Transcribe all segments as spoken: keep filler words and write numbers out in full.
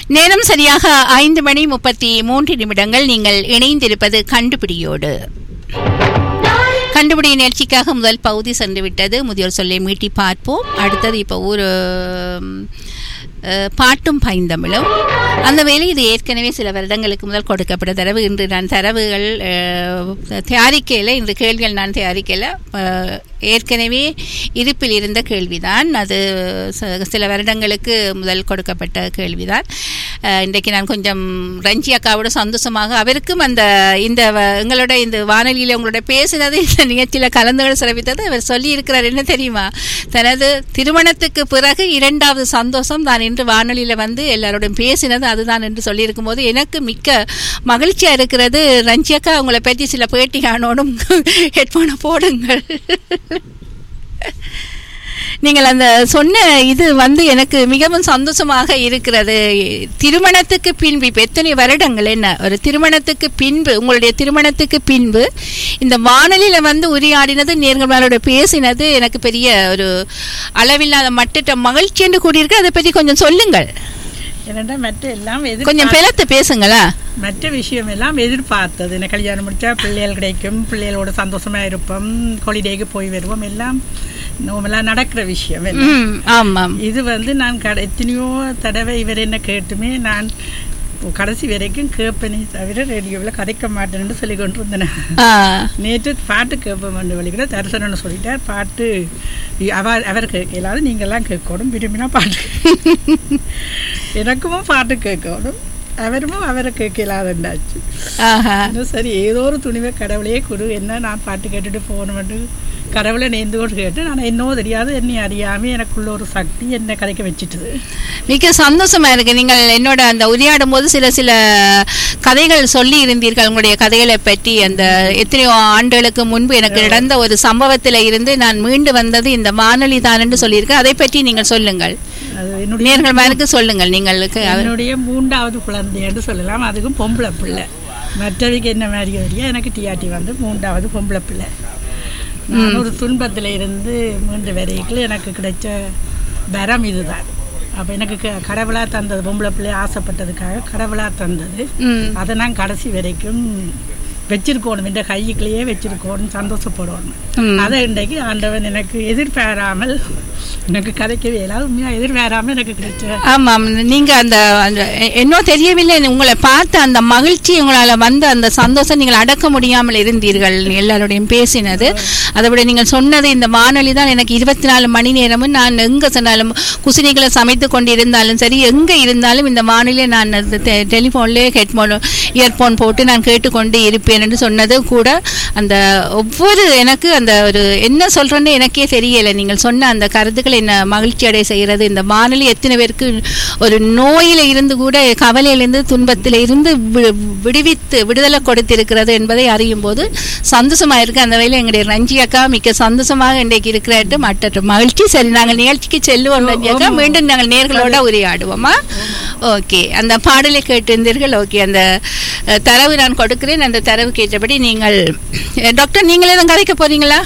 நேரம் சரியாக ஐந்து மணி முப்பத்தி மூன்று நிமிடங்கள். நீங்கள் இணைந்திருப்பது கண்டுபிடியோடு. கண்டுபிடி நிகழ்ச்சிக்காக முதல் பகுதி சென்று விட்டது. முதியோர் சொல்லை மீட்டி பார்ப்போம். அடுத்தது இப்போ ஒரு பாட்டும் பைந்தமிழும். அந்த வேலை இது ஏற்கனவே சில வருடங்களுக்கு முதல் கொடுக்கப்பட்ட தரவு. இன்று நான் தரவுகள் தயாரிக்கையில், இன்று கேள்விகள் நான் தயாரிக்கையில் ஏற்கனவே இருப்பில் இருந்த கேள்விதான். அது சில வருடங்களுக்கு முதல் கொடுக்கப்பட்ட கேள்விதான். இன்றைக்கு நான் கொஞ்சம் ரஞ்சி அக்காவோட சந்தோஷமாக, அவருக்கும் அந்த இந்த எங்களோட இந்த வானொலியில் உங்களோட பேசினது, இந்த நிகழ்ச்சியில் கலந்துகள் சிறப்பித்தது அவர் சொல்லியிருக்கிறார். என்ன தெரியுமா? தனது திருமணத்துக்கு பிறகு இரண்டாவது சந்தோஷம் தான் என்று வானொலியில் வந்து எல்லாரோடும் பேசினது அதுதான் என்று சொல்லியிருக்கும் போது எனக்கு மிக்க மகிழ்ச்சியா இருக்கிறது. ரஞ்சி அக்கா, உங்களை பற்றி சில பேட்டி காணோடும், ஹெட்போனை போடுங்கள். நீங்கள் அந்த சொன்ன இது வந்து எனக்கு மிகவும் சந்தோஷமாக இருக்கிறது. திருமணத்துக்கு பின்பு இப்போ எத்தனை வருடங்கள், என்ன ஒரு திருமணத்துக்கு பின்பு, உங்களுடைய திருமணத்துக்கு பின்பு இந்த வானொலியில் வந்து உரையாடினது, நேர்களோட பேசினது எனக்கு பெரிய ஒரு அளவில்லாத மட்ட மகிழ்ச்சி என்று கூறியிருக்கு. அதை பற்றி கொஞ்சம் சொல்லுங்கள். மற்ற எல்லாம் கொஞ்சம் பிளத்து பேசுங்களா. மற்ற விஷயம் எல்லாம் எதிர்பார்த்தது. என்ன கல்யாணம் முடிச்சா பிள்ளைகள் கிடைக்கும், பிள்ளைகளோட சந்தோஷமா இருப்போம், ஹாலிடேக்கு போய் வருவோம், எல்லாம் நோமெல்லாம் நடக்கிற விஷயம். ஆமாம். இது வந்து நான் கடை எத்தனையோ தடவை இவர் என்ன கேட்டுமே நான் கடைசி வரைக்கும் கேட்பேனே தவிர ரேடியோவில் கதைக்க மாட்டேன்னு சொல்லி கொண்டு இருந்தேன். நேற்று பாட்டு கேட்பேன் வழிகிற தரிசனம்னு சொல்லிட்டார். பாட்டு அவர் அவர் கேட்கலாது, நீங்கள்லாம் கேட்கணும், விரும்பினா பாட்டு எனக்கும் பாட்டு கேட்கணும், அவரும் அவரை கேட்கலாதுண்டாச்சு. சரி, ஏதோ ஒரு துணிவை கடவுளையே கொடு, என்ன நான் பாட்டு கேட்டுட்டு போகணும்னு கடவுளை நேர்ந்து கொண்டு கேட்டு, நான் என்னவோ தெரியாது, என்னை அறியாமல் எனக்குள்ள ஒரு சக்தி என்னை கதைக்க வச்சுட்டுது. மிக சந்தோஷமா இருக்கு. நீங்கள் என்னோட அந்த உரையாடும் போது சில சில கதைகள் சொல்லி இருந்தீர்கள், உங்களுடைய கதைகளை பற்றி. அந்த எத்தனையோ ஆண்டுகளுக்கு முன்பு எனக்கு நடந்த ஒரு சம்பவத்தில் இருந்து நான் மீண்டு வந்தது இந்த வானொலி தான் என்று சொல்லியிருக்கேன். அதை பற்றி நீங்கள் சொல்லுங்கள், நேர்கள் மேலுக்கு சொல்லுங்கள். நீங்களுக்கு என்னுடைய மூன்றாவது குழந்தை என்று சொல்லலாம். அதுக்கும் பொம்பளை பிள்ளை. மற்றவைக்கு என்ன மாதிரி வரையா, எனக்கு டிஆர்டி வந்து மூன்றாவது பொம்பளை பிள்ளை. நான் ஒரு துன்பத்தில் இருந்து மூன்று வரைக்கும் எனக்கு கிடைச்ச வரம் இதுதான். அப்போ எனக்கு கடவுளாக தந்தது, பொம்பளை பிள்ளை ஆசைப்பட்டதுக்காக கடவுளாக தந்தது. அதை நான் கடைசி வரைக்கும் வச்சிருக்கணும், இந்த கைக்குள்ளேயே வச்சிருக்கணும், சந்தோஷப்படணும். அதை இன்றைக்கு ஆண்டவன் எனக்கு எதிர்பாராமல் எனக்கு கதைக்கவே இல்லை, உண்மையாக எதிர்பாராமல் எனக்கு கிடைச்ச. ஆமாம், நீங்கள் அந்த என்ன தெரியவில்லை, உங்களை பார்த்து அந்த மகிழ்ச்சி, உங்களால் வந்த அந்த சந்தோஷம் நீங்கள் அடக்க முடியாமல் இருந்தீர்கள். எல்லாரோடையும் பேசினது, அதை விட நீங்கள் சொன்னது இந்த வானொலி தான் எனக்கு இருபத்தி நாலு மணி நேரமும் நான் எங்கே சொன்னாலும், குசினிகளை சமைத்து கொண்டு இருந்தாலும் சரி, எங்கே இருந்தாலும் இந்த வானொலியை நான் டெலிஃபோன்லேயே ஹெட்ஃபோன் இயர்ஃபோன் போட்டு நான் கேட்டுக்கொண்டு இருப்பேன் என்று சொன்னது கூட அந்த ஒவ்வொரு எனக்கு அந்த ஒரு என்ன சொல்றேன்னு எனக்கே தெரியலை. நீங்கள் சொன்ன அந்த கருத்துக்கள் என்ன மகிழ்ச்சி அடைய செய்கிறது. இந்த வானொலி எத்தனை பேருக்கு ஒரு நோயில இருந்து கூட, கவலையிலிருந்து, துன்பத்தில இருந்து விடுவித்து விடுதலை கொடுத்திருக்கிறது என்பதை அறியும் போது சந்தோஷமா இருக்கு. அந்த வகையில் எங்களுடைய ரஞ்சி அக்கா மிக்க சந்தோஷமாக இன்றைக்கு இருக்கிறாட்டு மற்ற மகிழ்ச்சி. சரி, நாங்கள் நிகழ்ச்சிக்கு செல்லுவோம் ரஞ்சி அக்கா, மீண்டும் நாங்கள் நேர்களோட உரையாடுவோமா? ஓகே, அந்த பாடலை கேட்டிருந்தீர்கள். ஓகே, அந்த தரவு நான் கொடுக்கிறேன். அந்த தரவு கேட்டபடி நீங்கள் டாக்டர் நீங்களே தான் கதைக்க போறீங்களா?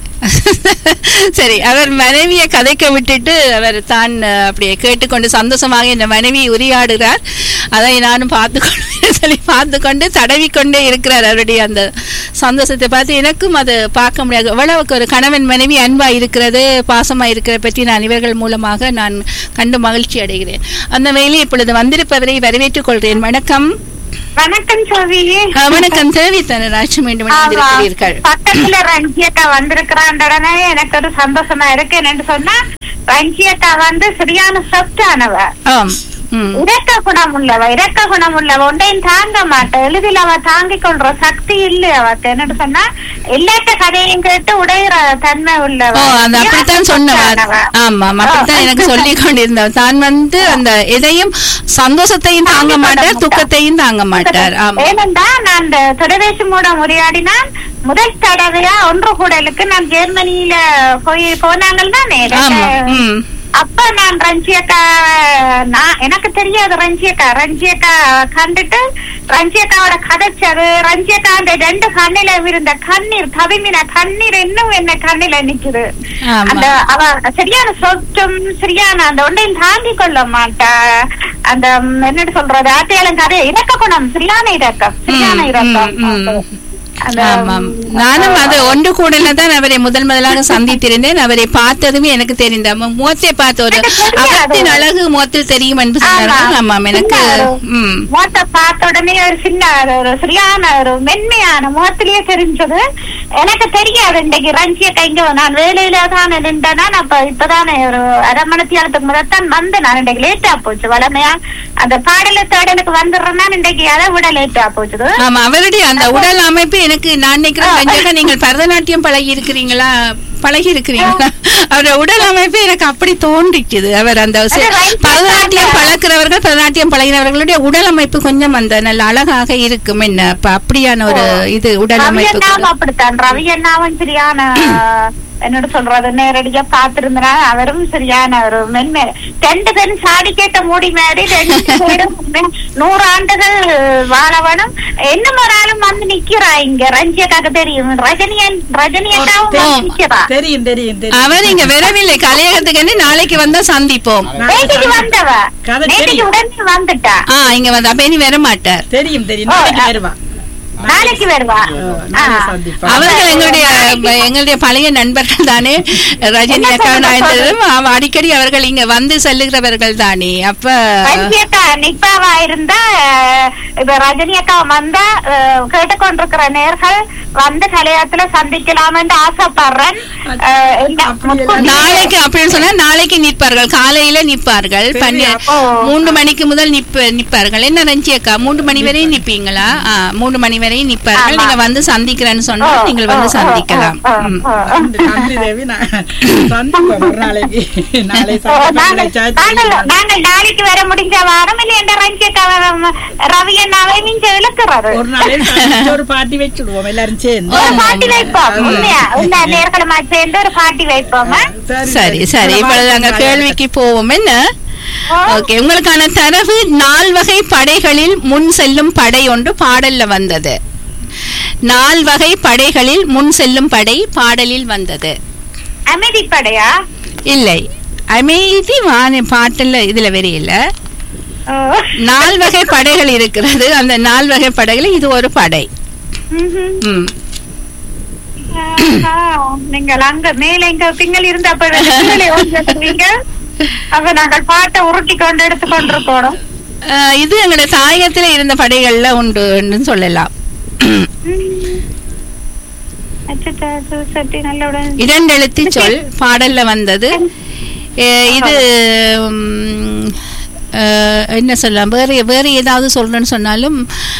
சரி, அவர் மனைவியை கதைக்க விட்டுட்டு அவர் தான் அப்படியே கேட்டுக்கொண்டு சந்தோஷமாக இந்த மனைவி உரையாடுகிறார். அதை நானும் பார்த்துக்கொண்டு சொல்லி பார்த்துக்கொண்டு தடவிக்கொண்டே இருக்கிறார். அவருடைய அந்த சந்தோஷத்தை பார்த்து எனக்கும் அது பார்க்க முடியாது. எவ்வளவுக்கு ஒரு கணவன் மனைவி அன்பா இருக்கிறது, பாசமா இருக்கிறத பற்றி நான் இவர்கள் மூலமாக நான் கண்டு மகிழ்ச்சி அடைகிறேன். அந்த வகையில் இப்பொழுது வந்திருப்பவரை வரவேற்றுக் கொள்கிறேன். வணக்கம். வணக்கம் சோவி. வணக்கம் தேவி தனராஜ், மீண்டும் வந்திருக்கிறீர்கள். பக்கத்துல ரஞ்சியக்கா வந்திருக்கிறான்றே எனக்கு ஒரு சந்தோஷமா இருக்கு. என்னன்னு சொன்னா, ரஞ்சியக்கா வந்து சரியான சப்டானவ, இரக்க குணம் உள்ளவ, இரக்க குணம் உள்ளவ, ஒன்றையும் தாங்க மாட்டேன், எளிதில் அவ தாங்கிக் கொள்ற சக்தி இல்லை அவக்கு. என்னன்னு சொன்னா, எல்லாத்த கதையும் கேட்டு உடையிற தன்மை உள்ளவ. அப்படித்தான் சொன்னவ. ஆமா, அப்படித்தான் எனக்கு சொல்லி கொண்டிருந்தவ. தான் வந்து அந்த எதையும் சந்தோஷத்தையும் தாங்க மாட்டார், துக்கத்தையும் தாங்க மாட்டார். ஏனென்றா நான் இந்த தொலைபேசி மூலம் உரையாடினான் முதல் தடவையா ஒன்று கூடலுக்கு நான் ஜெர்மனியில போய் போனாங்கள் தானே அப்ப நான் ரஞ்சியக்கா நான் எனக்கு தெரியாது ரஞ்சியக்கா ரஞ்சியக்கா கண்டுட்டு ரஞ்சியக்காவோட கதைச்சது ரஞ்சியக்கா அந்த ரெண்டு கண்ணில இருந்த கண்ணீர் தவிமின கண்ணீர் இன்னும் என்ன கண்ணில நிக்குது. அந்த அவ சரியான சொற்றும் சரியான அந்த ஒன்றையும் தாண்டி கொள்ள மாட்டா. அந்த என்ன சொல்றது ஆட்டையாளம் கதை இறக்க குணம் சரியான இறக்கம் சரியான இறக்கம். நானும் அது ஒன்று கூட தான் அவரை முதல் முதலாக சந்தித்திருந்தேன். அவரை பார்த்ததுமே எனக்கு தெரிந்த முகத்தை பார்த்த ஒரு அவத்தின் அழகு முகத்தில் தெரியும் என்று சொன்னார்கள். ஆமாம் எனக்கு முகத்தை பார்த்த உடனே ஒரு சின்ன ஒரு சரியான ஒரு மென்மையான முகத்திலேயே தெரிஞ்சது. எனக்கு தெரியாது இன்றைக்கு ரஞ்சியக்கா இங்க நான் வேலையில தான் நின்றேன்னா அப்ப இப்பதானே ஒரு அரை மணித்தியாலத்துக்கு முதத்தான் வந்து நான் இன்றைக்கு லேட்டா போச்சு. வளமையா அந்த பாடல தேடலுக்கு வந்துடுறேன்னா இன்றைக்கு அதை விட லேட்டா போச்சு. ஆமா அவருடைய அந்த உடல் அமைப்பு எனக்கு நான் நினைக்கிறேன் நீங்கள் பரதநாட்டியம் பழகி இருக்கிறீங்களா பழகி இருக்கிறீங்களா அவருடைய உடல் அமைப்பு எனக்கு அப்படி தோன்றிக்குது. அவர் அந்த பரதநாட்டியம் பழக்கிறவர்கள் பரதநாட்டியம் பழகினவர்களுடைய உடல் அமைப்பு கொஞ்சம் அந்த நல்ல அழகாக இருக்கும். என்ன அப்படியான ஒரு இது உடல் அமைப்பு அப்படித்தான். ரவி அண்ணாவும் சரியான என்னோட சொல்றது நேரடியா பாத்திருந்தா அவரும் சரியான ஒரு மென்மை ரெண்டு பேரும் சாடி கேட்ட மூடி மாதிரி ரெண்டு பேரும் நூறு ஆண்டுகள் வாழவனும் இன்னும் ஒரு ஆளும் வந்து நிக்கிறா இங்க ரஞ்சியக்காக தெரியும் ரஜினியன் ரஜினியக்காவும் நிக்கிறா தெரியும் தெரியும் அவர் இங்க வரவில்லை கலையகத்துக்கு நாளைக்கு வந்தா சந்திப்போம். நேற்றுக்கு வந்தவ நேற்றுக்கு உடனே வந்துட்டா ஆஹ் இங்க வந்தா அப்ப இனி வர மாட்டார். தெரியும் தெரியும் வருவா நாளைக்கு வருவா. அவர்கள் எங்களுடைய எங்களுடைய பழைய நண்பர்கள் தானே ரஜினி அக்கா நாயந்தரும் அடிக்கடி அவர்கள் இங்க வந்து செல்லுகிறவர்கள் தானே. அப்ப ரஞ்சியக்கா நிப்பாவா இருந்தா இப்ப ரஜினி அக்கா வந்தா கேட்டுக்கொண்டிருக்கிற நேர்கள் வந்து கலையத்துல சந்திக்கலாம் என்று ஆசைப்படுறேன். நாளைக்கு அப்படின்னு சொன்னா நாளைக்கு நிற்பார்கள் காலையில நிற்பார்கள் மூன்று மணிக்கு முதல் நிப்ப நிற்பார்கள். என்ன ரஞ்சி அக்கா மூன்று மணி வரையும் நிப்பீங்களா? ஆஹ் மூன்று மணி வரையும் நிற்பார்கள். நீங்க வந்து சந்திக்கிறேன்னு சொன்னா நீங்கள் வந்து சந்திக்கலாம். நாங்கள் நாளைக்கு வர முடிஞ்ச வாரம் இல்லை என்ற ரஞ்சி அக்கா ரவி அண்ணாவை நீங்க இழக்கிறாரு ஒரு நாளைக்கு ஒரு பாட்டி வச்சுடுவோம் எல்லாரும் சேர்ந்து ஒரு பாட்டி வைப்போம். உண்மையா உண்மை நேர்களை சேர்ந்து ஒரு பாட்டி வைப்போம். சரி சரி இப்பொழுது நாங்க கேள்விக்கு போவோம். என்ன ஓகே உங்களுக்கான தரவு நால்வகை படைகளில் முன் செல்லும் படை ஒன்று பாடல்ல வந்தது. நால்வகை படைகளில் முன் செல்லும் படை பாடலில் வந்தது. அமைதி படையா? இல்லை அமைதி வான பாட்டுல இதுல வெறியில நால்வகை படைகள் இருக்கிறது. அந்த நால்வகை படைகள் இது ஒரு படை. நீங்கள் அங்க மேல எங்க பிங்கள் இருந்த அப்ப நாங்கள் பாட்டை உருட்டி கொண்டு எடுத்து கொண்டிருக்கோம். இது எங்களுடைய தாயகத்துல இருந்த படைகள்ல உண்டு சொல்லலாம். இரண்டு எழுத்து சொல் பாடல்ல வந்தது. இது என்ன சொல்லலாம் வேற வேற ஏதாவது சொல்றேன்னு சொன்னாலும்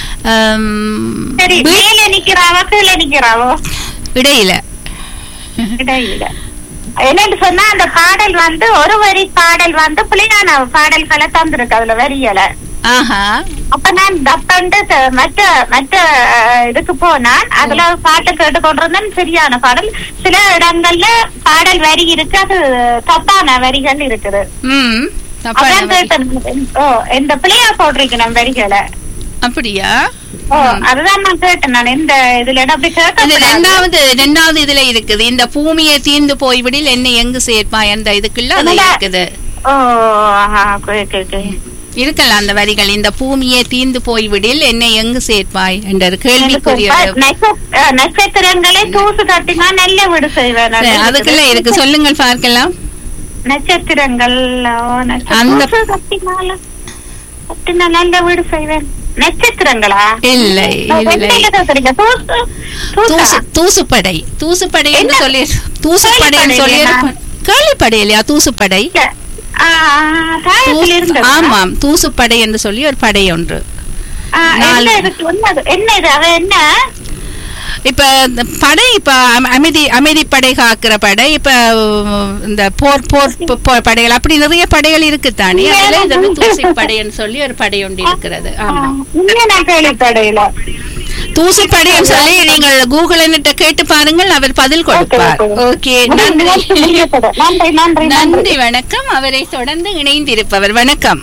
இடையில இடையில என்னன்னு சொன்னா அந்த பாடல் வந்து ஒரு வரி பாடல் வந்து புலியான பாடல்களை தந்திருக்கு அதுல வரியல. அப்ப நான் தப்பண்டு மற்ற மற்ற இதுக்கு போனான் அதுல பாட்டு கேட்டு கொண்டிருந்தேன். சரியான பாடல் சில இடங்கள்ல பாடல் வரி இருக்கு அது தப்பான வரிகள் இருக்குது. இந்த பிள்ளையா போட்டிருக்கு நம்ம வரிகளை அப்படியா? அதுதான் நான் கேட்டேன். நான் இந்த இதுல ரெண்டாவது ரெண்டாவது இதுல இருக்குது இந்த பூமியை தீர்ந்து போய்விடில் என்ன எங்கு சேர்ப்பா என்ற இதுக்குள்ள அது இருக்குது. இருக்கலாம் அந்த வரிகள் இந்த பூமியை தீர்ந்து போய்விடில் என்னை எங்கு சேர்ப்பாய் என்ற கேள்விக்குரிய நட்சத்திரங்களை தூசு தட்டினா நல்ல விடு செய்வேன். அதுக்குள்ள இருக்கு சொல்லுங்கள் பார்க்கலாம். நட்சத்திரங்கள் அந்த நல்ல வீடு செய்வேன். நட்சத்திரங்களா? இல்லை இல்லை தூசுப்படை தூசுப்படை என்று சொல்லி தூசுப்படை சொல்லி கேள்விப்படை இல்லையா? தூசுப்படை ஆமாம் தூசுப்படை என்று சொல்லி ஒரு படை ஒன்று. என்ன இப்ப படை இப்ப அமைதி அமைதி படை காக்கிற படை இப்ப இந்த போர் போர் படைகள் அப்படி நிறைய படைகள் இருக்குத்தானே. அதுல இந்த தூசி படைன்னு சொல்லி ஒரு படை ஒன்று இருக்கிறது. ஆமா தூசுப்படின்னு சொல்லி நீங்கள் கூகுள் கேட்டு பாருங்கள், அவர் பதில் கொடுப்பார். ஓகே, நன்றி நன்றி, வணக்கம். அவரை தொடர்ந்து இணைந்திருப்பவர். வணக்கம்.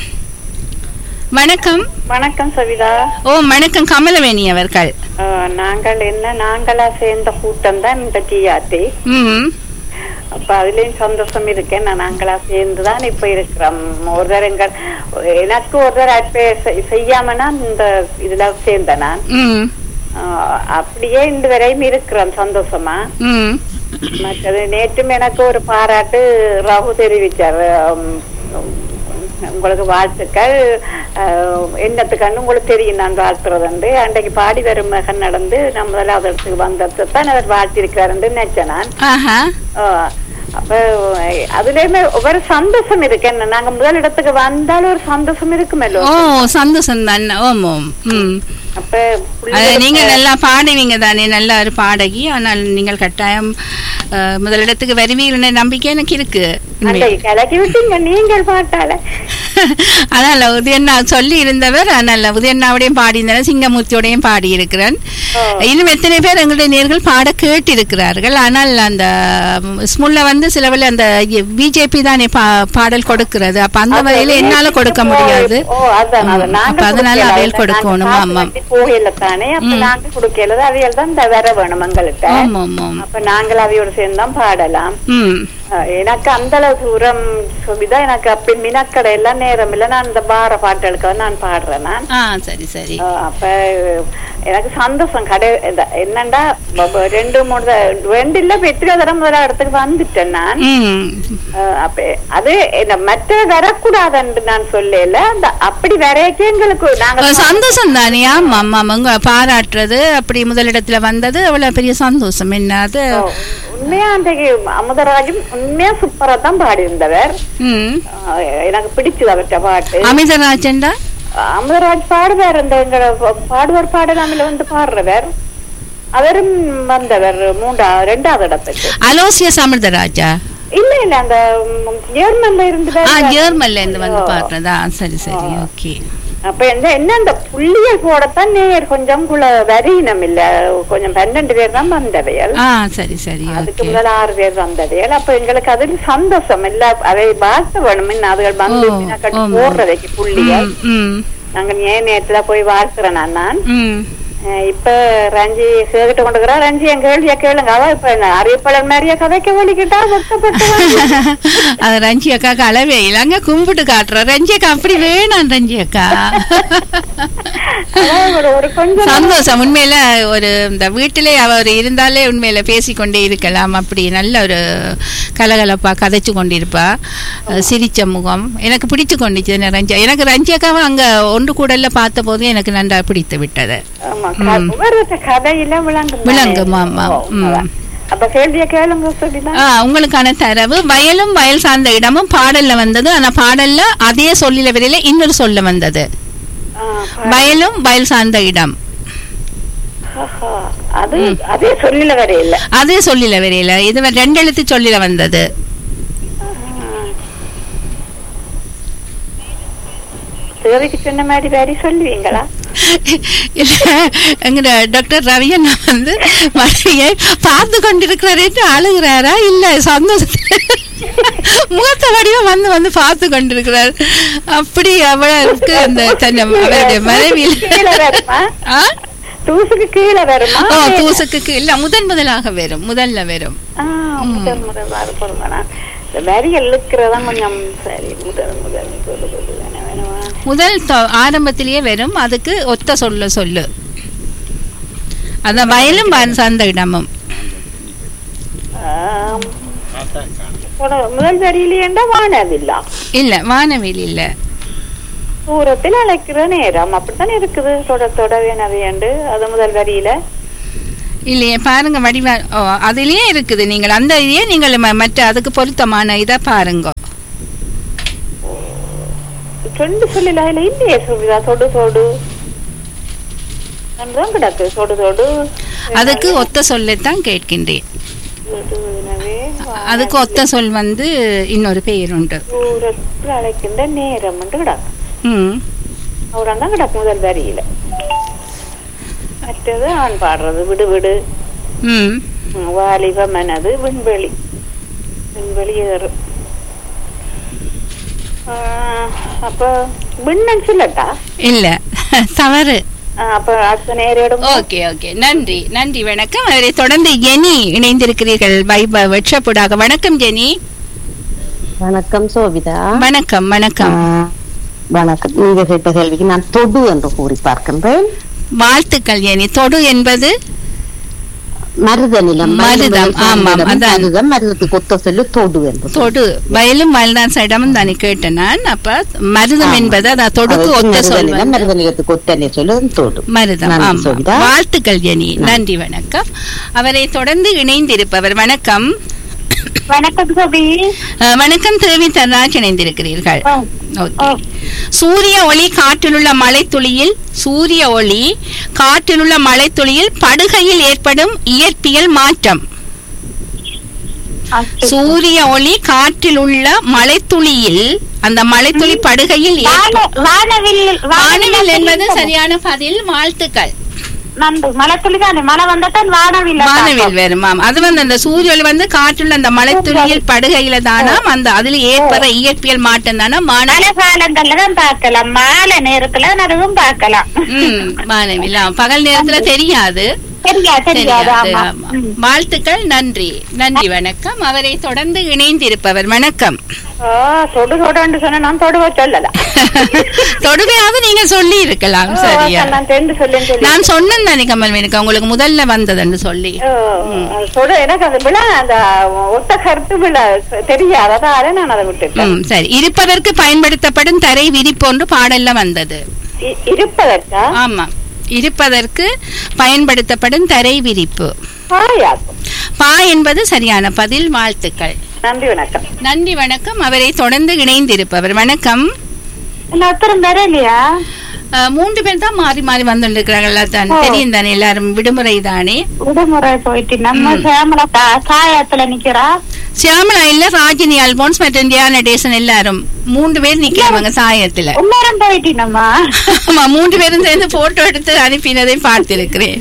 வணக்கம். வணக்கம் சவிதா. ஓ வணக்கம், கமலவேணி அவர்கள். நாங்கள் என்ன நாங்களா சேர்ந்த கூட்டம் தான் இந்த டிஆர்டி. ம் அப்ப அதுலயும் சந்தோஷம் இருக்கேன். நான் நாங்களா சேர்ந்துதான் இப்ப இருக்கிறோம். ஒரு தர எங்க எனக்கு ஒரு தர செய்யாமனா இந்த இதுல சேர்ந்த நான் அப்படியே இந்த வரையும் இருக்கிறோம் சந்தோஷமா. மற்றது நேற்றும் எனக்கு ஒரு பாராட்டு ரகு தெரிவிச்சார். உங்களுக்கு வாழ்த்துக்கள், என்னத்துக்கான்னு உங்களுக்கு தெரியும் நான் வாழ்த்துறது வந்து அன்றைக்கு பாடி வரும் மகன் நடந்து நான் முதலாவது இடத்துக்கு வந்ததான் அவர் வாழ்த்திருக்கிறாரு நினைச்சேன் நான். அப்ப அதுலயுமே ஒரு சந்தோஷம் இருக்கு. என்ன நாங்க முதல் இடத்துக்கு வந்தாலும் ஒரு சந்தோஷம் இருக்குமല്ലോ. ஓ சந்தோஷம் தான். ஓம் ஓம். அப்ப நீங்க நல்லா பாடுவீங்க தானே, நல்ல ஒரு பாடகி. ஆனால் நீங்கள் கட்டாயம் முதலிடத்துக்கு வருவீர்கள் நம்பிக்கை எனக்கு இருக்கு. கலக்கி விட்டீங்க நீங்கள் பாட்டால. அதனால உதயண்ணா சொல்லி இருந்தவர். அதனால உதயண்ணாவோடையும் பாடியிருந்தனர், சிங்கமூர்த்தியோடையும் பாடி இருக்கிறேன். இன்னும் எத்தனை பேர் எங்களுடைய நேர்கள் பாட கேட்டு இருக்கிறார்கள். ஆனால் அந்த ஸ்முல்ல வந்து சிலவில் அந்த பிஜேபி தானே பாடல் கொடுக்கிறது. அப்ப அந்த வகையில என்னால கொடுக்க முடியாது. அப்ப அதனால அவையில் கொடுக்கணும். ஆமா போகல தானே, அப்ப நாங்க கொடுக்கல அவையில் தான் வர வேணும் எங்கள்கிட்ட. அப்ப நாங்கள் அவையோட சேர்ந்து தான் பாடலாம். எனக்கு அந்த அளவு தூரம் சுவிதா எனக்கு அப்படி மினக்கடை எல்லாம் நேரம் இல்ல. நான் இந்த பார பாட்டுகளுக்கு நான் பாடுறேன் நான். சரி சரி. அப்ப எனக்கு சந்தோஷம் கடை என்னண்டா ரெண்டு மூணு ரெண்டு இல்ல எத்தனை தரம் முதல்ல இடத்துக்கு வந்துட்டேன் நான். அப்ப அது மற்ற வரக்கூடாதுன்னு நான் சொல்லல. அந்த அப்படி வரைக்கும் எங்களுக்கு நாங்க சந்தோஷம் தானே. ஆமா ஆமா, பாராட்டுறது அப்படி முதலிடத்துல வந்தது அவ்வளவு பெரிய சந்தோஷம். என்ன அது உண்மையா அன்றைக்கு அமுதராஜும் உண்மையா சூப்பரா தான் பாடி இருந்தவர். எனக்கு பிடிச்சது அவர்கிட்ட பாட்டு. அமிதராஜன்டா அமுதராஜ் பாடுவார். இந்த எங்க பாடுவார் பாடலாமில வந்து பாடுறவர். அவரும் வந்தவர் மூன்றா ரெண்டாவது இடத்துக்கு. அலோசியஸ் அமிர்தராஜா இல்ல இல்ல அந்த ஜெர்மன்ல இருந்து ஜெர்மன்ல இருந்து வந்து பாடுறதா. சரி சரி, ஓகே. அப்ப என்ன என்ன அந்த புள்ளியல் போடத்தான் நேர் கொஞ்சம் வரியினம் இல்ல, கொஞ்சம் பன்னெண்டு பேர் தான் வந்தவையல். சரி சரி, அதுக்கு முதல் ஆறு பேர் வந்தவையல். அப்ப எங்களுக்கு அதில் சந்தோஷம் இல்ல. அதை வாழ்த்த வேணும். அதுகள் வந்து போடுறதைக்கு புள்ளியல் நாங்க ஏன் நேரத்துல போய் வாழ்த்துறேன் நான். இப்ப ரஞ்சி கேட்டு கொண்டுக்கிறா. ரஞ்சி என் கேள்வியா கேளுங்க. அவ இப்ப அறிவிப்பாளர் மாதிரியா கதைக்க வலிக்கிட்டா வருத்தப்பட்டு அது ரஞ்சி அக்காக்கு அளவே இல்லங்க கும்பிட்டு காட்டுற. ரஞ்சி அக்கா அப்படி வேணாம். ரஞ்சி அக்கா ஒரு கொஞ்சம் சந்தோஷம். உண்மையில ஒரு இந்த வீட்டிலே அவர் இருந்தாலே உண்மையில பேசிக்கொண்டே இருக்கலாம். அப்படி நல்ல ஒரு கலகலப்பா கதைச்சு கொண்டிருப்பா. சிரிச்ச முகம் எனக்கு பிடிச்சு கொண்டுச்சு ரஞ்சி. எனக்கு ரஞ்சி அக்காவை அங்க ஒன்று கூடல பார்த்த போது எனக்கு நன்றா பிடித்து விட்டது. உங்களுக்கான தரவு வயலும் வயல் சார்ந்த இடமும் பாடல்ல வந்தது. ஆனா பாடல்ல அதே சொல்லில வரையில இன்னொரு சொல்ல வந்தது. வயலும் வயல் சார்ந்த இடம் அதே சொல்லில வரையில அதே சொல்லில வரையில இது ரெண்டு எழுத்து சொல்லில வந்தது. சொன்ன மாதிரி வேற சொல்லுவீங்களா? எங்க டாக்டர் ரவியண்ணா வந்து மனைவியை பார்த்து கொண்டிருக்கிறாரே அழுகிறாரா இல்ல சந்தோஷத்துல முகத்த வடிவா வந்து வந்து பார்த்து கொண்டிருக்கிறார். அப்படி அவளுக்கு அந்த அவருடைய மனைவியில தூசுக்கு கீழே வருமா? தூசுக்கு கீழே முதன் முதலாக வரும். முதல்ல வரும். முதல் ஆரம்பத்திலேயே வரும். அதுக்கு ஒத்த சொல்ல சொல்லு. அத வயலும் சார்ந்த இடமும் முதல் வரியிலேண்டா வானவில்லா இல்ல வானவில் இல்ல. தூரத்தில் அழைக்கிற நேரம் அப்படித்தான் இருக்குது. தொட தொட வேணவையண்டு அது முதல் வரியில இல்லையே பாருங்க. வடிவ அதுலயே இருக்குது. நீங்கள் அந்த இதையே நீங்கள் மற்ற அதுக்கு பொருத்தமான இதை பாருங்க. ரெண்டு சொல்லல இல்லையே சொல்லுதா தொடு தொடு கிடக்கு. தொடு தொடு அதுக்கு ஒத்த சொல்லத்தான் கேட்கின்றேன். அதுக்கு ஒத்த சொல் வந்து இன்னொரு பெயர் உண்டு. அழைக்கின்ற நேரம் கிடக்கு. ம் அவரான் கிடக்கு முதல் வரியில. மற்றது அவன் பாடுறது விடு விடு, ம் வாலிப மனது, விண்வெளி, விண்வெளி ஏறு. அப்ப விண்ணன் சொல்லட்டா? இல்ல தவறு. அப்ப அடுத்த நேரம். ஓகே ஓகே, நன்றி நன்றி, வணக்கம். அவரை தொடர்ந்து ஜெனி இணைந்திருக்கிறீர்கள் வைப வெற்றப்படாக. வணக்கம் ஜெனி. வணக்கம் சோபிதா. வணக்கம் வணக்கம் வணக்கம். நீங்க கேட்ட கேள்விக்கு நான் தொடு என்று கூறி பார்க்கின்றேன். வாழ்த்துக்கள் ஜெனி. தொடு என்பது மருதநிலம், மருதம். ஆமாம், அதான் மருதம். மருதத்துக்கு ஒத்த சொல்லு தொடு என்று. தொடு வயலும் வயல்தான் இடமும் தானே கேட்டேன் நான். அப்ப மருதம் என்பது அதான் தொடுக்கு ஒத்த சொல்லு. மருதநிலத்துக்கு ஒத்த சொல்லு தொடு, மருதம். வாழ்த்துக்கள் ஜெனி, நன்றி, வணக்கம். அவரை தொடர்ந்து இணைந்திருப்பவர். வணக்கம். வணக்கம் சோபி. வணக்கம் தேவி தர்ராஜ் இணைந்திருக்கிறீர்கள். சூரிய ஒளி காற்றிலுள்ள மழைத்துளியில் சூரிய ஒளி காற்றிலுள்ள மழைத்துளியில் படுகையில் ஏற்படும் இயற்பியல் மாற்றம். சூரிய ஒளி காற்றில் உள்ள மழைத்துளியில் அந்த மழைத்துளி படுகையில் வானவில் என்பது சரியான பதில். வாழ்த்துக்கள். வானவில் வேறுமாம். அது வந்து அந்த சூரிய ஒளி வந்து காற்றுள்ள அந்த மழைத்துளியில் படுகையில தானாம். அந்த அதுல ஏற்படுற இயற்பியல் மாற்றம் தானா மழை காலங்கள்ல தான் பார்க்கலாம், மாலை நேரத்துல அதுவும் பார்க்கலாம். வானவில் பகல் நேரத்துல தெரியாது. வாழ்த்துக்கள், நன்றி நன்றி, வணக்கம். அவரை தொடர்ந்து இணைந்திருப்பவர். வணக்கம். தொடுகையாவது நீங்க சொல்லி இருக்கலாம். சரியா, நான் சொன்னேன் தானே கமல் எனக்கு உங்களுக்கு முதல்ல வந்ததுன்னு சொல்லி. சரி, இருப்பதற்கு பயன்படுத்தப்படும் தரை விரிப்பு ஒன்று பாடல்ல வந்தது. இருப்பதற்கா? ஆமா, இருப்பதற்கு பயன்படுத்தப்படும் தரை விரிப்பு. பா என்பது சரியான பதில். வாழ்த்துக்கள். நன்றி, வணக்கம். நன்றி, வணக்கம். அவரை தொடர்ந்து இணைந்திருப்பவர். வணக்கம். வரலையா? மூன்று பேர் தான் மாறி மாறி வந்துருக்கிறாங்களா தான் தெரியும் தானே, எல்லாரும் விடுமுறை தானே. விடுமுறை போயிட்டு நம்ம சியாமலா சாயத்துல நிக்கிறா. சியாமலா இல்ல, ராஜினி அல்போன்ஸ் மற்றும் தியான டேசன் எல்லாரும் மூன்று பேர் நிக்கிறாங்க சாயத்துல. ஆமா, மூன்று பேரும் சேர்ந்து போட்டோ எடுத்து அனுப்பினதை பார்த்திருக்கிறேன்.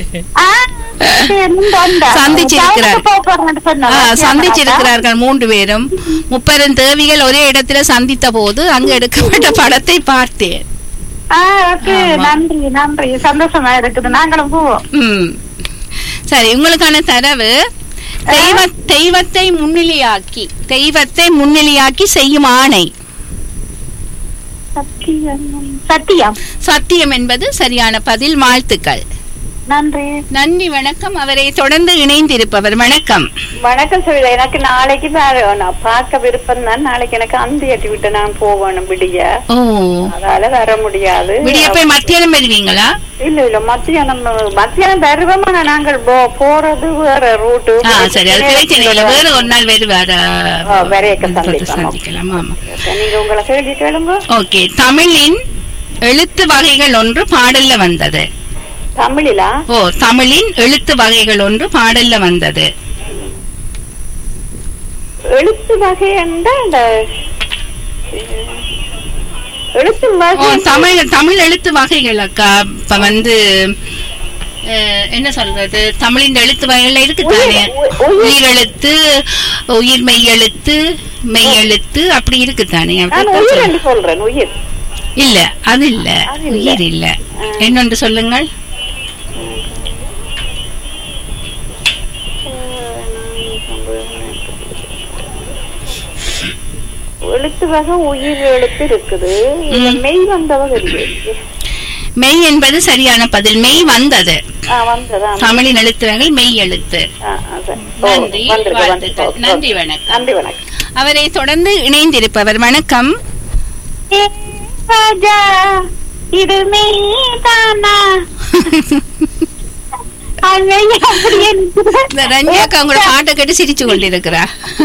சந்திச்சிருக்கிறார்கள் மூன்று பேரும். முப்பெரும் தேவிகள் ஒரே இடத்துல சந்தித்த போது அங்கு எடுக்கப்பட்ட படத்தை பார்த்தேன். நன்றி நன்றி, சந்தோஷமா இருக்குது. நாங்களும் போவோம். சரி, உங்களுக்கான தரவு. தெய்வ தெய்வத்தை முன்னிலையாக்கி தெய்வத்தை முன்னிலையாக்கி செய்யும் ஆணை. சத்தியம். சத்தியம் என்பது சரியான பதில். வாழ்த்துக்கள். நன்றி நன்றி, வணக்கம். அவரை தொடர்ந்து இணைந்திருப்பவர். வணக்கம். வணக்கம் சொல்ல. எனக்கு நாளைக்கு நான் பார்க்க விருப்பம் தான். நாளைக்கு எனக்கு அந்த எட்டி விட்டு நான் போகணும் விடிய. ஓ, அதால வர முடியாது. விடிய போய் மத்தியானம் வருவீங்களா? இல்ல இல்ல, மத்தியானம் மத்தியானம் வருவோமா? நாங்கள் போறது வேற ரூட்டு. சரி, அது பிரச்சனை இல்லை. வேற ஒரு நாள் வருவாரா? சந்திக்கலாம். ஆமா, நீங்க உங்களை கேள்வி கேளுங்க. ஓகே. தமிழின் எழுத்து வகைகள் ஒன்று பாடல்ல வந்தது. தமிழிலா? ஓ, தமிழின் எழுத்து வகைகள் ஒன்று பாடல்ல வந்தது. எழுத்து வகை இந்த எழுத்து வகை தமிழ் தமிழ் எழுத்து வகைகள் அக்கா. இப்ப வந்து என்ன சொல்றது, தமிழின் எழுத்து வகைகள் இருக்கு தானே. உயிரெழுத்து, உயிர் மெய் எழுத்து, மெய் எழுத்து அப்படி இருக்கு தானே. சொல்றேன் உயிர் இல்ல, அது இல்ல, உயிர் இல்ல. என்னொன்று சொல்லுங்கள். எழுத்து வகை உயிர் எழுத்து இருக்குது. மெய் வந்த வகை. மெய் என்பது சரியான பதில். மெய் வந்தது. தமிழின் எழுத்து வகை மெய் எழுத்து. நன்றி, நன்றி, வணக்கம். நன்றி, வணக்கம். அவரை தொடர்ந்து இணைந்திருப்பவர். வணக்கம். இது மெய்தானா? ரஞ்சியாக்கா உங்களோட பாட்டை கேட்டு சிரிச்சு கொண்டிருக்கிறா.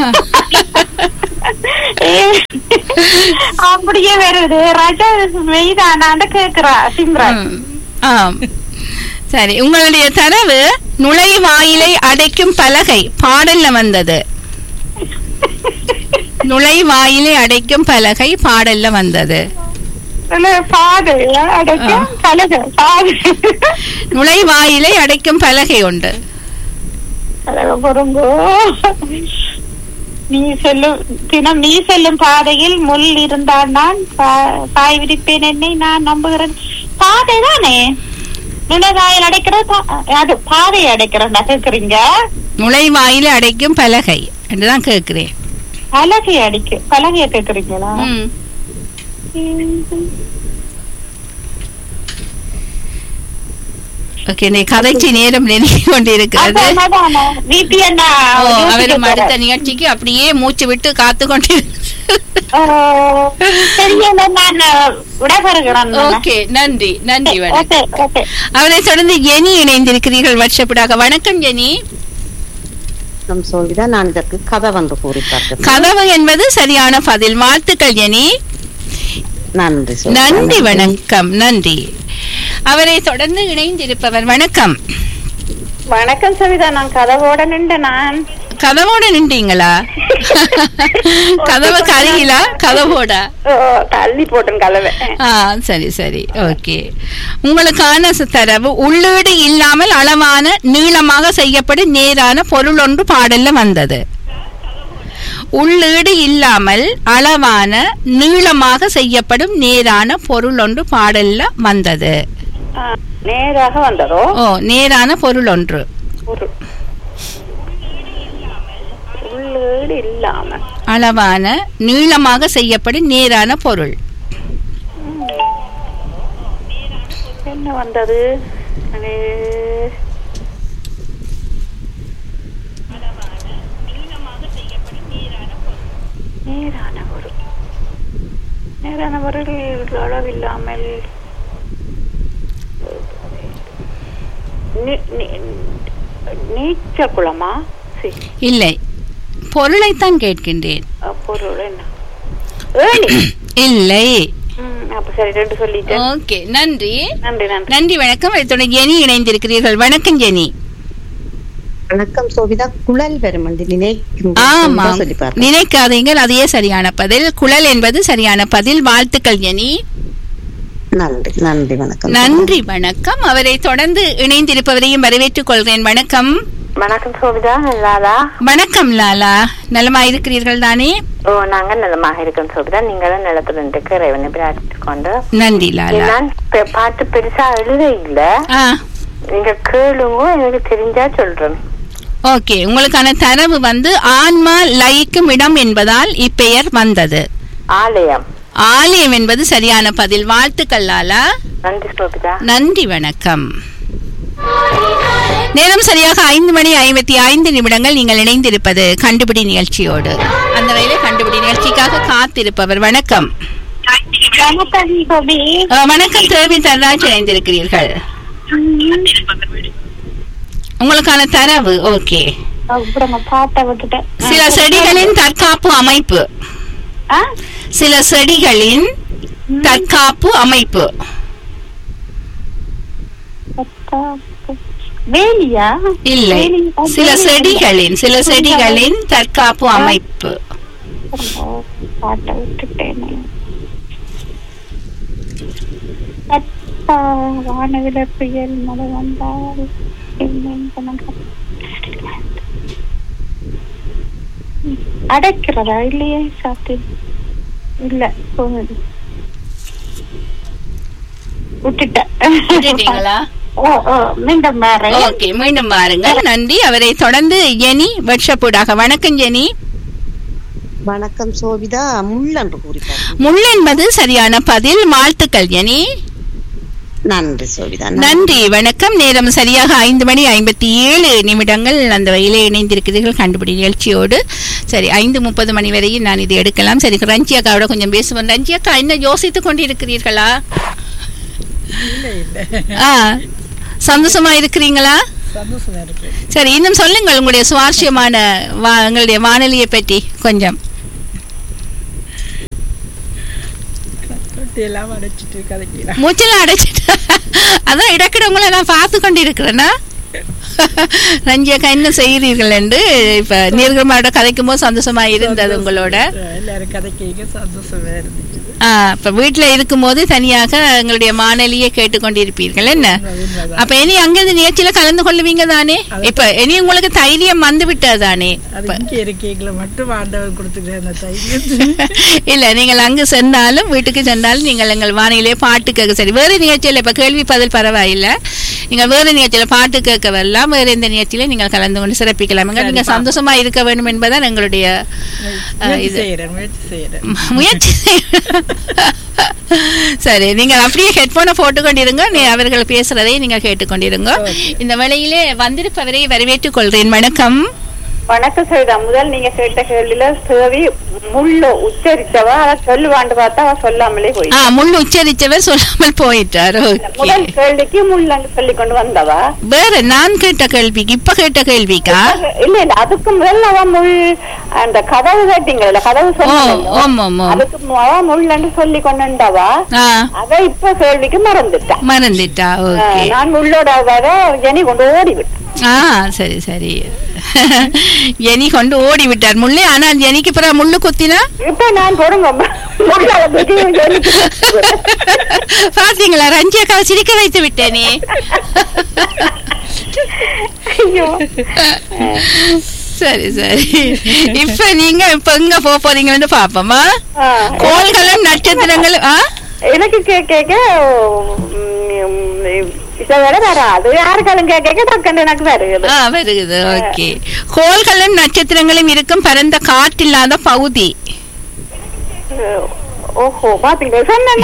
அப்படியே வருது. ராஜா மெய்தானான்னு கேக்குறா சிம்ரன். சரி, உங்களுடைய தரவு. நுழைவாயிலை அடைக்கும் பலகை பாடல்ல வந்தது. நுழைவாயிலை அடைக்கும் பலகை பாடல்ல வந்தது. பாதையை அடைக்கும் பலகை பாதை நுழைவாயிலை அடைக்கும் பலகை உண்டு. பொருங்கோ நீ செல்லும் தினம் நீ செல்லும் பாதையில் முள் இருந்தால் நான் பாய் விரிப்பேன் என்னை நான் நம்புகிறேன். பாதை தானே நுழைவாயில் அடைக்கிறது, அது பாதையை அடைக்கிறேன் கேக்குறீங்க. நுழைவாயிலை அடைக்கும் பலகை என்றுதான் கேட்கிறேன். பலகை அடிக்க பலகைய கேக்குறீங்களா? ஓகே, நீ கதைச்சி நேரம் நெருங்கி கொண்டிருக்கிறது. அவரும் அடுத்த நிகழ்ச்சிக்கு அப்படியே மூச்சு விட்டு காத்து கொண்டிருக்கிறது. ஓகே, நன்றி நன்றி. அவரை தொடர்ந்து ஜெனி இணைந்திருக்கிறீர்கள் வாட்ஸ்அப்பாக. வணக்கம் ஜெனி. நான் இதற்கு கதை வந்து கூறிப்பார்க்கிறேன். கதவு என்பது சரியான பதில். வாழ்த்துக்கள் ஜெனி. நன்றி நன்றி, வணக்கம். நன்றி. அவரை தொடர்ந்து இணைந்திருப்பவர். வணக்கம். வணக்கம் சவிதா. நான் கதவோட நின்ற நான் கதவோட நின்றீங்களா? கதவை கருகிலா? கதவோட தள்ளி போட்டேன் கதவை. ஆ, சரி சரி. ஓகே, உங்களுக்கான தரவு உள்ளீடு இல்லாமல் அளவான நீளமாக செய்யப்படும் நேரான பொருள் ஒன்று பாடல்ல வந்தது. உள்ளீடு இல்லாமல் அளவான நீளமாக செய்யப்படும் நேரான பொருள் ஒன்று பாடல்ல வந்தது. நேராக வந்ததோ? ஓ, நேரான பொருள் ஒன்று. உள்ளீடு இல்லாமல் அளவான நீளமாக செய்யப்படும் நேரான பொருள் என்ன வந்தது? நேரான பொருள். நேரான பொருள் அளவில்லாமல் நீச்ச குளமா? இல்லை, பொருளைத்தான் கேட்கின்றேன். பொருள் என்ன? இல்லை. அப்ப சரி, ரெண்டு சொல்லிட்டேன். ஓகே, நன்றி நன்றி நன்றி நன்றி. வணக்கம். இத்துடன் ஜெனி இணைந்திருக்கிறீர்கள். வணக்கம் ஜெனி. வணக்கம் சோபிதா. குழல் வரும் ஆமா, நினைக்காதீங்கள், அதையே சரியான பதில். குழல் என்பது சரியான பதில். வாழ்த்துக்கள் ஜெனி. நன்றி நன்றி. வணக்கம். நன்றி, வணக்கம். அவரை தொடர்ந்து இணைந்திருப்பவரையும் வரவேற்றுக் கொள்கிறேன். வணக்கம். வணக்கம் சோபிதா. லாலா. வணக்கம் லாலா. நலமா இருக்கிறீர்கள் தானே? ஓ, நாங்க நலமாக இருக்கோம் சோபிதா. நீங்களும் நலத்துடன் இருக்க இறைவனை பிரார்த்தித்துக் கொண்டு. நன்றி லாலா. நான் பாட்டு பெருசா எழுத இல்ல, நீங்க கேளுங்க, எனக்கு தெரிஞ்சா சொல்றேன். ஓகே, உங்களுக்கான தரவு வந்து ஆன்மா லயிக்கும் இடம் என்பதால் இப்பெயர் வந்தது. ஆலயம். ஆலயம் என்பது சரியான பதில். வாழ்த்துக்கள் லாலா. நன்றி சோபிதா. நன்றி, வணக்கம். நேரம் சரியாக ஐந்து மணி ஐம்பத்தி ஐந்து நிமிடங்கள். நீங்கள் இணைந்திருப்பது கண்டுபிடி நிகழ்ச்சியோடு. அந்த வகையில கண்டுபிடி நிகழ்ச்சிக்காக காத்திருப்பவர். வணக்கம். வணக்கம் தேவி தர்ராஜ் இணைந்திருக்கிறீர்கள். உங்களுக்கான தரவு. ஓகே, சில செடிகளின் தற்காப்பு அமைப்பு. சில செடிகளின் தற்காப்பு அமைப்பு. இல்லை, சில செடிகளின் சில செடிகளின் தற்காப்பு அமைப்பு. வானவில புயல் மழை வந்தால் அடைக்கிறதா? இல்லையே சாத்தி இல்ல, விட்டுட்டீங்களா? மீண்டும் ஓகே, மீண்டும் பாருங்க. நன்றி. அவரை தொடர்ந்து ஜெனி வாட்ஸ்அப்பாக. வணக்கம் ஜெனி. வணக்கம் சோபிதா. முள் என்று கூறினார். முள் என்பது சரியான பதில். வாழ்த்துக்கள் ஜெனி. நன்றி சோபிதா. நன்றி, வணக்கம். நேரம் சரியாக ஐந்து மணி ஐம்பத்தி ஏழு நிமிடங்கள். அந்த வகையிலே இணைந்திருக்கிறீர்கள் கண்டுபிடி நிகழ்ச்சியோடு. சரி, ஐந்து முப்பது மணி வரையும் நான் இது எடுக்கலாம். சரி, ரஞ்சி அக்காவோட கொஞ்சம் பேசுவோம். ரஞ்சி அக்கா, என்ன யோசித்துக் கொண்டிருக்கிறீர்களா? ஆ, சந்தோஷமா இருக்கிறீங்களா? சரி, இன்னும் சொல்லுங்கள் உங்களுடைய சுவாரஸ்யமான உங்களுடைய வானொலியை பற்றி கொஞ்சம். மூச்செல்லாம் அடைச்சிட்டு அதான் இடக்கிடவங்களை நான் பார்த்து கொண்டு இருக்கிறேன்னா. ரஞ்சி அக்கா என்ன செய்கிறீர்கள் என்று இப்ப நீர்கமாரோட கதைக்கும் போது சந்தோஷமா இருந்தது உங்களோட. எல்லாரும் கதைக்க சந்தோஷமா இருந்துச்சு. ஆஹ் இப்ப வீட்டுல இருக்கும் போது தனியாக எங்களுடைய மாணலியை கேட்டுக்கொண்டிருப்பீர்கள் என்ன? அப்ப இனி அங்கிருந்து நிகழ்ச்சியில கலந்து கொள்ளுவீங்க தானே? இப்ப இனி உங்களுக்கு தைரியம் வந்து விட்டது தானே? மட்டும் ஆண்டவர் கொடுத்துக்கிற தைரியம் இல்ல, நீங்கள் அங்கு சென்றாலும் வீட்டுக்கு சென்றாலும் நீங்கள் எங்கள் வானிலையே பாட்டு கேட்க, சரி வேறு நிகழ்ச்சியில இப்ப கேள்வி பதில் பரவாயில்லை, நீங்க வேறு நிகழ்ச்சியில பாட்டு கேட்க வரலாம், வேற எந்த நிகழ்ச்சியில நீங்கள் கலந்து கொண்டு சிறப்பிக்கலாம். நீங்க சந்தோஷமா இருக்க வேண்டும் என்பதுதான் எங்களுடைய முயற்சி. சரி, நீங்க அப்படியே ஹெட்போனை போட்டு கொண்டிருங்க, அவர்கள் பேசுறதை நீங்க கேட்டுக்கொண்டிருங்க. இந்த வேளையிலே வந்திருப்பவரை வரவேற்றுக் கொள்றேன். வணக்கம். வணக்கம் சவிதா. முதல் நீங்க கேட்ட கேள்வியில சேவி முள்ளு உச்சரித்தவா அதை சொல்லுவாண்டு பார்த்தா அவ சொல்லாமலே போய் முள்ளு உச்சரித்தவர் சொல்லாமல் போயிட்டாரு. முதல் கேள்விக்கு முள்ளு சொல்லி கொண்டு வந்தவா. வேற நான் கேட்ட கேள்விக்கு இப்ப கேட்ட கேள்விக்கா? இல்ல இல்ல, அதுக்கு முதல்ல அவ முள் அந்த கதவு கேட்டீங்கல்ல, கதவு சொன்ன அதுக்கு முள்ளு சொல்லி கொண்டுவா. அத இப்ப கேள்விக்கு மறந்துட்டா மறந்துட்டா நான் முள்ளோட வர ஜெனி கொண்டு ஓடிவிட்டேன். ஆ சரி சரி, ஜெனி கொண்டு ஓடி விட்டார் முள்ளே. ஆனால் ஜெனிக்கு பிறகு முள்ளு குத்தினா இப்ப நான் பாத்தீங்களா, ரஞ்சி அக்காவை சிரிக்க வைத்து விட்டேனே. சரி சரி, இப்ப நீங்க இப்ப எங்க போக போறீங்கன்னு பாப்போமா? கோள்களும் நட்சத்திரங்களும் எனக்கு கேட்க கோள்களும் நட்சத்திரங்களும் இருக்கும் பரந்த காற்றில்லாத பகுதி. ஓஹோ, பாத்தீங்க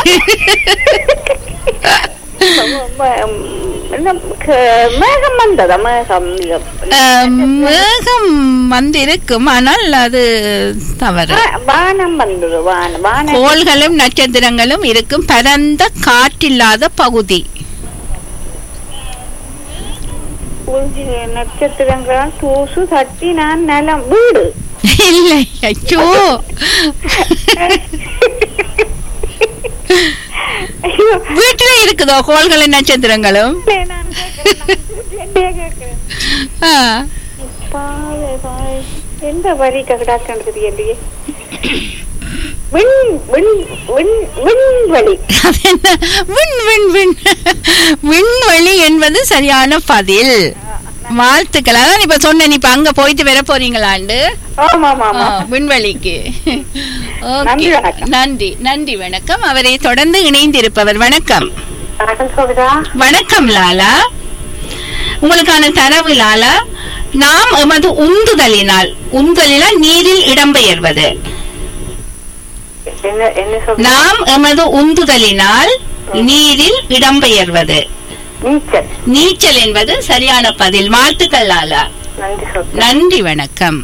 மேகம் வந்ததா? மேகம் மேகம் வந்து இருக்கும், ஆனால் அது தவறு. வானம் வந்தது. கோள்களும் நட்சத்திரங்களும் இருக்கும் பரந்த காற்றில்லாத பகுதி. நட்சத்திரங்கள் தூசு தட்டி நான் நலம் வீடு இல்லை. ஐயோ, வீட்டுல இருக்குதோ கோள்களும் நட்சத்திரங்களும்? எந்த வரி கடாக்கிறது இல்லையே. விண்வெளி என்பது சரியான பதில். வாழ்த்துக்கள். அதான் இப்ப சொன்னேன், இப்ப அங்க போயிட்டு வர போறீங்களாண்டு விண்வெளிக்கு. நன்றி நன்றி, வணக்கம். அவரை தொடர்ந்து இணைந்திருப்பவர். வணக்கம். வணக்கம் லாலா, உங்களுக்கான தரவு லாலா. நாம் எமது உந்துதலினால், உந்துதலினால் நீரில் இடம்பெயர்வது. நாம் எமது உந்துதலினால் நீரில் இடம்பெயர்வது நீச்சல் என்பது சரியான பதில். வாழ்த்துக்கள் லாலா. நன்றி, வணக்கம்.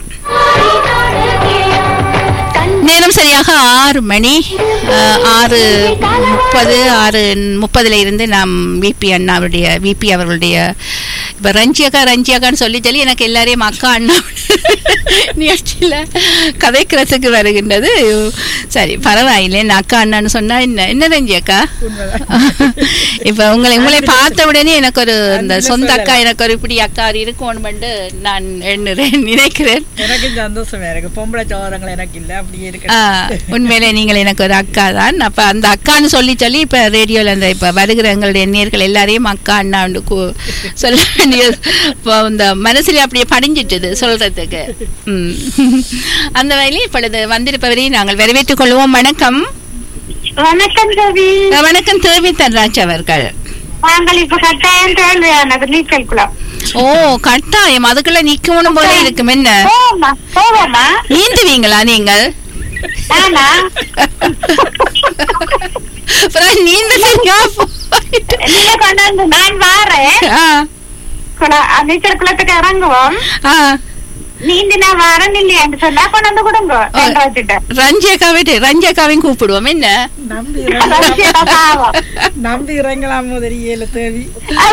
நேரம் சரியாக ஆறு மணி ஆறு முப்பது ஆறு முப்பதுல இருந்து நாம் விபி அண்ணாவுடைய விபி அவர்களுடைய இப்ப ரஞ்சியக்கா ரஞ்சியக்கான்னு சொல்லி சொல்லி எனக்கு எல்லாரையும் அக்கா அண்ணா நிகழ்ச்சியில கதைக்கிறதுக்கு வருகின்றது. சரி பரவாயில்லை, நான் அக்கா அண்ணான்னு சொன்னா என்ன என்ன ரஞ்சியக்கா. இப்ப உங்களை உங்களை பார்த்த உடனே எனக்கு ஒரு இந்த சொந்த அக்கா, எனக்கு ஒரு இப்படி அக்கா இருக்கணும்னு நான் எண்ணுறேன், நினைக்கிறேன். எனக்கு சந்தோஷம். எனக்கு பொம்பளை சோதரங்கள் எனக்கு இல்ல, அப்படி இருக்கு. உண்மையிலே நீங்கள் எனக்கு ஒரு அக்கா தான். அப்ப அந்த அக்கான்னு சொல்லி சொல்லி இப்ப ரேடியோல அந்த இப்ப வருகிற எங்களுடைய நேர்கள் எல்லாரையும் அக்கா அண்ணா சொல்ல வேண்டிய இந்த மனசுல அப்படியே படிஞ்சிட்டது சொல்றதுக்கு. உம் அந்த வகையில் இப்பொழுது வந்திருப்பவரை நாங்கள் வரவேற்றுக் கொள்வோம். வணக்கம். வணக்கம் தேவி. வணக்கம் தேவி தன்ராஜ் அவர்கள். ஓ கட்டாயம், அதுக்குள்ள நிக்கணும் போல இருக்கும். என்ன நீந்துவீங்களா நீங்கள்? நீந்த நான் வாரேன், நீச்சல் குளத்துக்கு இறங்குவோம். நீந்தினா வாரன் இல்லையான்னு சொன்னா கொண்டாந்து கொடுங்க. ரஞ்சியக்காவே ரஞ்சியக்காவையும் கூப்பிடுவோம். என்ன நம்பி ரஞ்சியக்கா பாவம். நம்பி இறங்கலாம் தெரியல தேவி.